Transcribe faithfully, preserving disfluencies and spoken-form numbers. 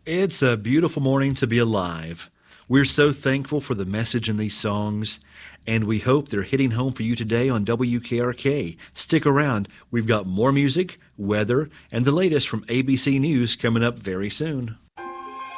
It's a beautiful morning to be alive. We're so thankful for the message in these songs, and we hope they're hitting home for you today on W K R K. Stick around. We've got more music, weather, and the latest from A B C News coming up very soon.